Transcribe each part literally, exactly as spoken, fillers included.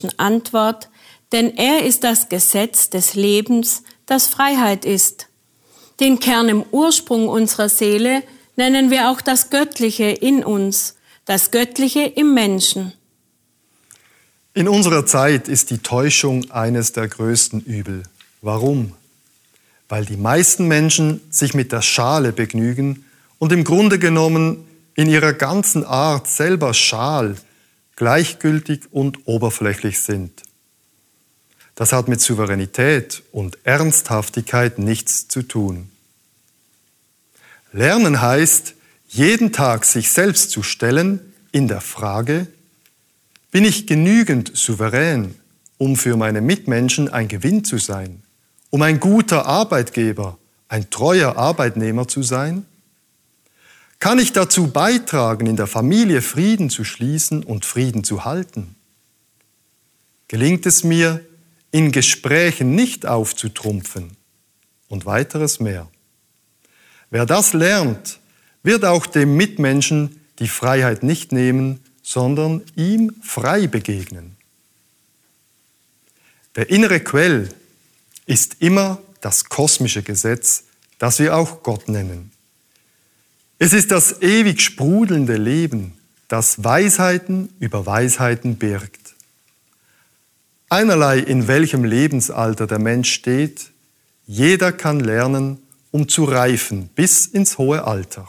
Antwort, denn er ist das Gesetz des Lebens, das Freiheit ist. Den Kern im Ursprung unserer Seele nennen wir auch das Göttliche in uns, das Göttliche im Menschen. In unserer Zeit ist die Täuschung eines der größten Übel. Warum? Weil die meisten Menschen sich mit der Schale begnügen und im Grunde genommen in ihrer ganzen Art selber schal, gleichgültig und oberflächlich sind. Das hat mit Souveränität und Ernsthaftigkeit nichts zu tun. Lernen heißt, jeden Tag sich selbst zu stellen in der Frage, bin ich genügend souverän, um für meine Mitmenschen ein Gewinn zu sein, um ein guter Arbeitgeber, ein treuer Arbeitnehmer zu sein? Kann ich dazu beitragen, in der Familie Frieden zu schließen und Frieden zu halten? Gelingt es mir, in Gesprächen nicht aufzutrumpfen und weiteres mehr? Wer das lernt, wird auch dem Mitmenschen die Freiheit nicht nehmen, sondern ihm frei begegnen. Der innere Quell ist immer das kosmische Gesetz, das wir auch Gott nennen. Es ist das ewig sprudelnde Leben, das Weisheiten über Weisheiten birgt. Einerlei, in welchem Lebensalter der Mensch steht, jeder kann lernen, um zu reifen bis ins hohe Alter.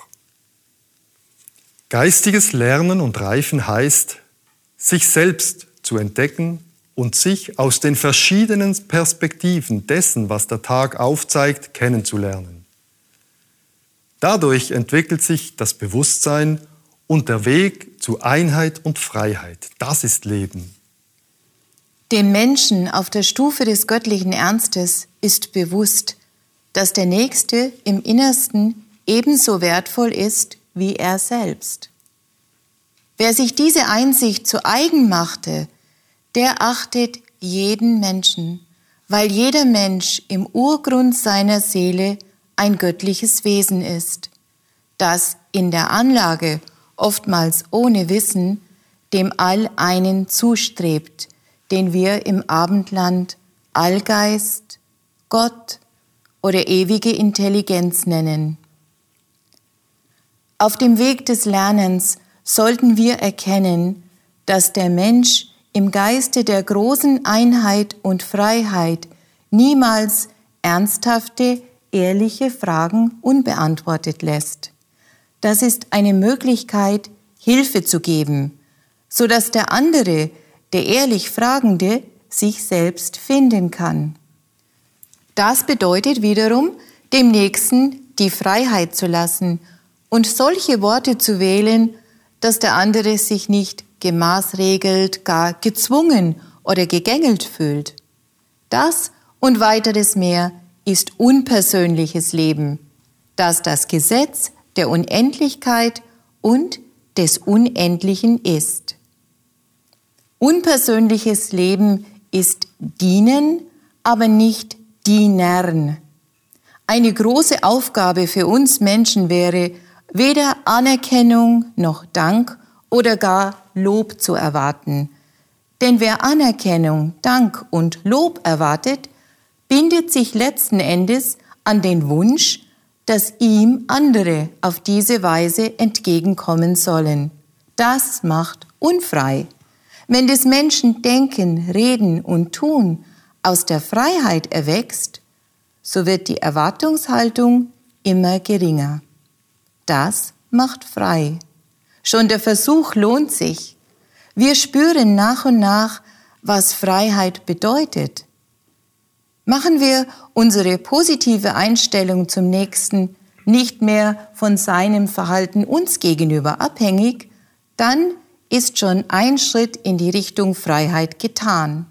Geistiges Lernen und Reifen heißt, sich selbst zu entdecken und sich aus den verschiedenen Perspektiven dessen, was der Tag aufzeigt, kennenzulernen. Dadurch entwickelt sich das Bewusstsein und der Weg zu Einheit und Freiheit. Das ist Leben. Dem Menschen auf der Stufe des göttlichen Ernstes ist bewusst, dass der Nächste im Innersten ebenso wertvoll ist wie er selbst. Wer sich diese Einsicht zu eigen machte, der achtet jeden Menschen, weil jeder Mensch im Urgrund seiner Seele ein göttliches Wesen ist, das in der Anlage, oftmals ohne Wissen, dem All-Einen zustrebt, den wir im Abendland Allgeist, Gott oder ewige Intelligenz nennen. Auf dem Weg des Lernens sollten wir erkennen, dass der Mensch im Geiste der großen Einheit und Freiheit niemals ernsthafte, ehrliche Fragen unbeantwortet lässt. Das ist eine Möglichkeit, Hilfe zu geben, sodass der andere, der ehrlich Fragende, sich selbst finden kann. Das bedeutet wiederum, dem Nächsten die Freiheit zu lassen und solche Worte zu wählen, dass der andere sich nicht gemaßregelt, gar gezwungen oder gegängelt fühlt. Das und weiteres mehr ist unpersönliches Leben, das das Gesetz der Unendlichkeit und des Unendlichen ist. Unpersönliches Leben ist Dienen, aber nicht Dienern. Eine große Aufgabe für uns Menschen wäre, weder Anerkennung noch Dank oder gar Lob zu erwarten. Denn wer Anerkennung, Dank und Lob erwartet, bindet sich letzten Endes an den Wunsch, dass ihm andere auf diese Weise entgegenkommen sollen. Das macht unfrei. Wenn des Menschen Denken, Reden und Tun aus der Freiheit erwächst, so wird die Erwartungshaltung immer geringer. Das macht frei. Schon der Versuch lohnt sich. Wir spüren nach und nach, was Freiheit bedeutet. Machen wir unsere positive Einstellung zum Nächsten nicht mehr von seinem Verhalten uns gegenüber abhängig, dann ist schon ein Schritt in die Richtung Freiheit getan.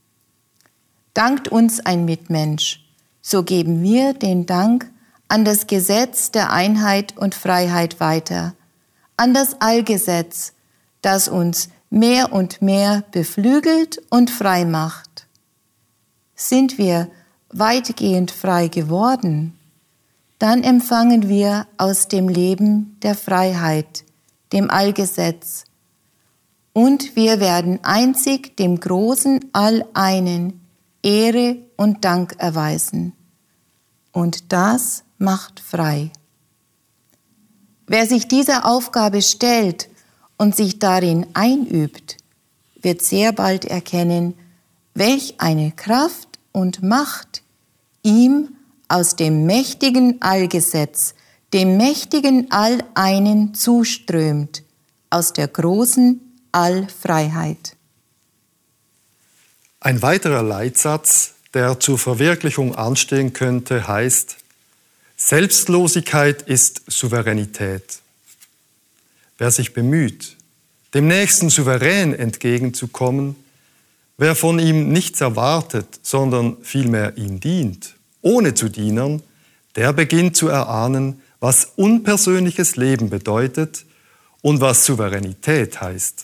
Dankt uns ein Mitmensch, so geben wir den Dank an das Gesetz der Einheit und Freiheit weiter, an das Allgesetz, das uns mehr und mehr beflügelt und frei macht. Sind wir weitgehend frei geworden, dann empfangen wir aus dem Leben der Freiheit, dem Allgesetz, und wir werden einzig dem großen Alleinen Ehre und Dank erweisen. Und das macht frei. Wer sich dieser Aufgabe stellt und sich darin einübt, wird sehr bald erkennen, welch eine Kraft und Macht ihm aus dem mächtigen Allgesetz, dem mächtigen Alleinen zuströmt, aus der großen Allfreiheit. Ein weiterer Leitsatz, der zur Verwirklichung anstehen könnte, heißt: Selbstlosigkeit ist Souveränität. Wer sich bemüht, dem Nächsten souverän entgegenzukommen, wer von ihm nichts erwartet, sondern vielmehr ihm dient, ohne zu dienen, der beginnt zu erahnen, was unpersönliches Leben bedeutet und was Souveränität heißt.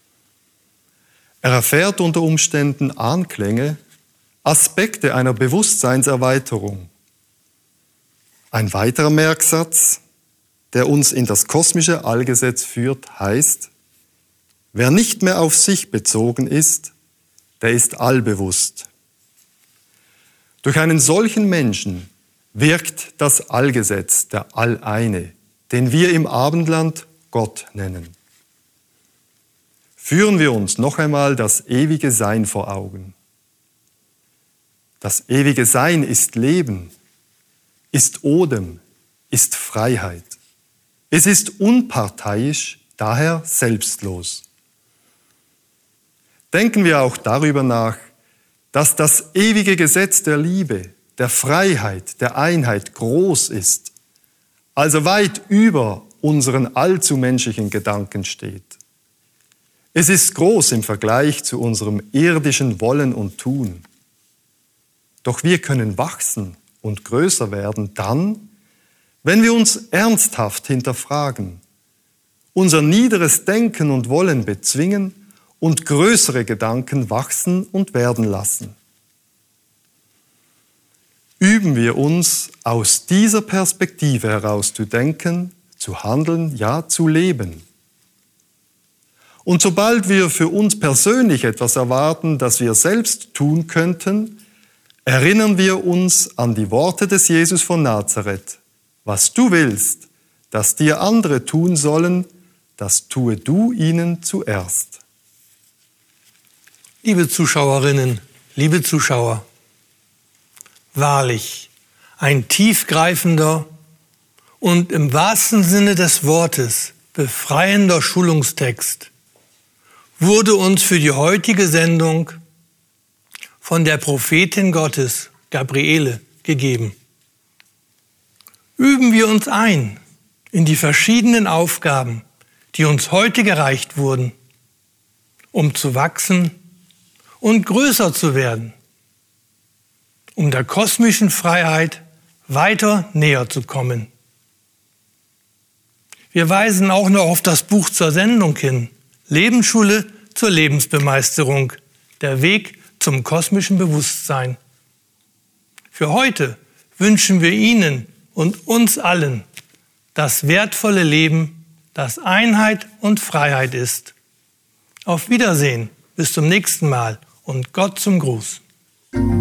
Er erfährt unter Umständen Anklänge, Aspekte einer Bewusstseinserweiterung. Ein weiterer Merksatz, der uns in das kosmische Allgesetz führt, heißt: Wer nicht mehr auf sich bezogen ist, der ist allbewusst. Durch einen solchen Menschen wirkt das Allgesetz, der Alleine, den wir im Abendland Gott nennen. Führen wir uns noch einmal das ewige Sein vor Augen. Das ewige Sein ist Leben, ist Odem, ist Freiheit. Es ist unparteiisch, daher selbstlos. Denken wir auch darüber nach, dass das ewige Gesetz der Liebe, der Freiheit, der Einheit groß ist, also weit über unseren allzu menschlichen Gedanken steht. Es ist groß im Vergleich zu unserem irdischen Wollen und Tun. Doch wir können wachsen und größer werden dann, wenn wir uns ernsthaft hinterfragen, unser niederes Denken und Wollen bezwingen und größere Gedanken wachsen und werden lassen. Üben wir uns, aus dieser Perspektive heraus zu denken, zu handeln, ja zu leben. Und sobald wir für uns persönlich etwas erwarten, das wir selbst tun könnten, erinnern wir uns an die Worte des Jesus von Nazareth: Was du willst, dass dir andere tun sollen, das tue du ihnen zuerst. Liebe Zuschauerinnen, liebe Zuschauer, wahrlich ein tiefgreifender und im wahrsten Sinne des Wortes befreiender Schulungstext wurde uns für die heutige Sendung von der Prophetin Gottes, Gabriele, gegeben. Üben wir uns ein in die verschiedenen Aufgaben, die uns heute gereicht wurden, um zu wachsen und größer zu werden, um der kosmischen Freiheit weiter näher zu kommen. Wir weisen auch noch auf das Buch zur Sendung hin: Lebensschule zur Lebensbemeisterung, der Weg zum kosmischen Bewusstsein. Für heute wünschen wir Ihnen und uns allen das wertvolle Leben, das Einheit und Freiheit ist. Auf Wiedersehen, bis zum nächsten Mal und Gott zum Gruß.